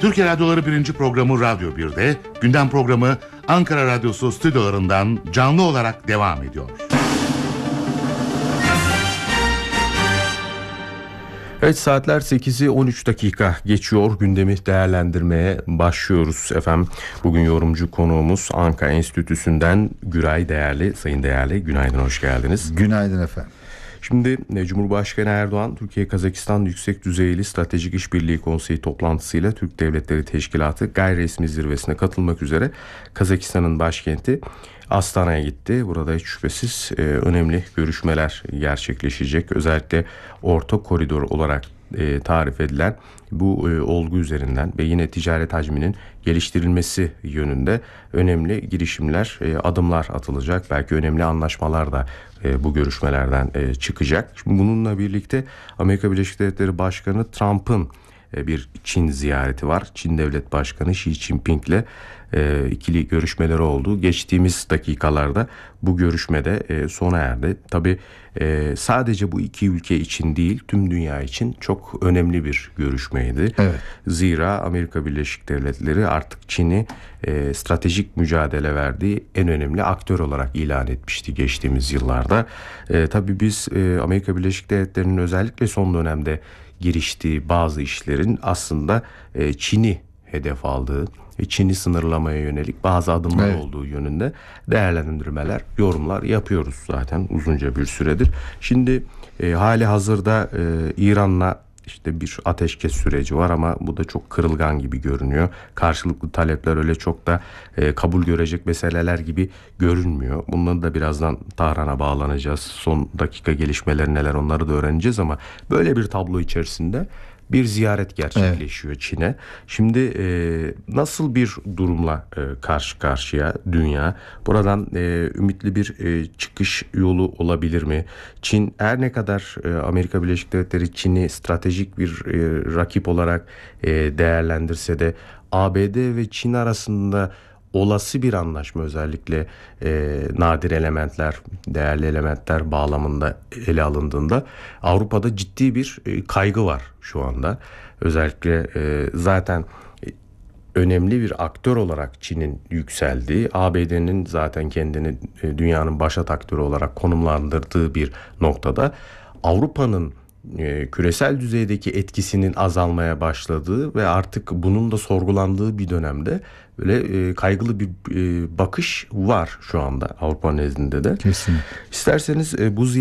Türkiye Radyoları 1. programı Radyo 1'de, gündem programı Ankara Radyosu stüdyolarından canlı olarak devam ediyor. Evet, saatler 8'i 13 dakika geçiyor. Gündemi değerlendirmeye başlıyoruz efendim. Bugün yorumcu konuğumuz Ankara Enstitüsü'nden Güray Değerli. Sayın Değerli, günaydın, hoş geldiniz. Günaydın efendim. Şimdi Cumhurbaşkanı Erdoğan, Türkiye-Kazakistan Yüksek Düzeyli Stratejik İşbirliği Konseyi toplantısıyla Türk Devletleri Teşkilatı gayri resmi zirvesine katılmak üzere Kazakistan'ın başkenti Astana'ya gitti. Burada hiç şüphesiz önemli görüşmeler gerçekleşecek. Özellikle Orta Koridor olarak tarif edilen bu olgu üzerinden ve yine ticaret hacminin geliştirilmesi yönünde önemli girişimler, adımlar atılacak. Belki önemli anlaşmalar da bu görüşmelerden çıkacak. Şimdi bununla birlikte Amerika Birleşik Devletleri Başkanı Trump'ın bir Çin ziyareti var. Çin Devlet Başkanı Xi Jinping'le ikili görüşmeleri oldu. Geçtiğimiz dakikalarda bu görüşmede sona erdi. Tabii sadece bu iki ülke için değil, tüm dünya için çok önemli bir görüşmeydi. Evet. Zira Amerika Birleşik Devletleri artık Çin'i stratejik mücadele verdiği en önemli aktör olarak ilan etmişti geçtiğimiz yıllarda. Tabii biz Amerika Birleşik Devletleri'nin özellikle son dönemde giriştiği bazı işlerin aslında Çin'i hedef aldığı, Çin'i sınırlamaya yönelik bazı adımlar olduğu yönünde değerlendirmeler, yorumlar yapıyoruz zaten uzunca bir süredir. Şimdi hali hazırda İran'la işte bir ateşkes süreci var ama bu da çok kırılgan gibi görünüyor. Karşılıklı talepler öyle çok da kabul görecek meseleler gibi görünmüyor. Bunları da birazdan Tahran'a bağlanacağız. Son dakika gelişmeleri neler, onları da öğreneceğiz ama böyle bir tablo içerisinde bir ziyaret gerçekleşiyor Çin'e. Şimdi nasıl bir durumla karşı karşıya dünya? Buradan ümitli bir çıkış yolu olabilir mi? Çin her ne kadar Amerika Birleşik Devletleri Çin'i stratejik bir rakip olarak değerlendirse de ABD ve Çin arasında olası bir anlaşma, özellikle nadir elementler, değerli elementler bağlamında ele alındığında Avrupa'da ciddi bir kaygı var şu anda. Özellikle zaten önemli bir aktör olarak Çin'in yükseldiği, ABD'nin zaten kendini dünyanın başat aktörü olarak konumlandırdığı bir noktada Avrupa'nın küresel düzeydeki etkisinin azalmaya başladığı ve artık bunun da sorgulandığı bir dönemde böyle kaygılı bir bakış var şu anda Avrupa nezdinde de. Kesinlikle. İsterseniz bu